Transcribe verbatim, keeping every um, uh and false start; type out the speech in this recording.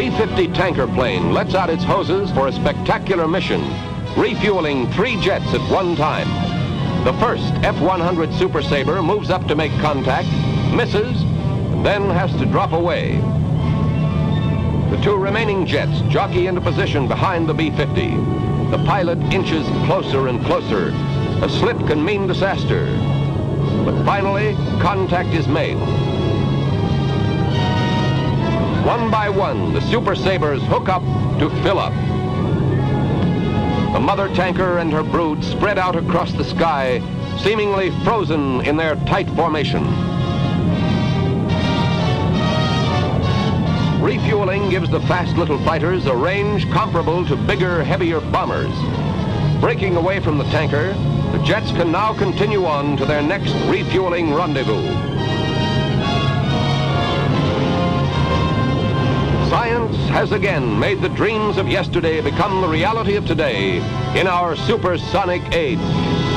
B fifty tanker plane lets out its hoses for a spectacular mission, refueling three jets at one time. The first F one hundred Super Sabre moves up to make contact, misses, and then has to drop away. The two remaining jets jockey into position behind the B fifty. The pilot inches closer and closer. A slip can mean disaster. But finally, contact is made. One by one, the Super Sabres hook up to fill up. The mother tanker and her brood spread out across the sky, seemingly frozen in their tight formation. Refueling gives the fast little fighters a range comparable to bigger, heavier bombers. Breaking away from the tanker, the jets can now continue on to their next refueling rendezvous. Science has again made the dreams of yesterday become the reality of today in our supersonic age.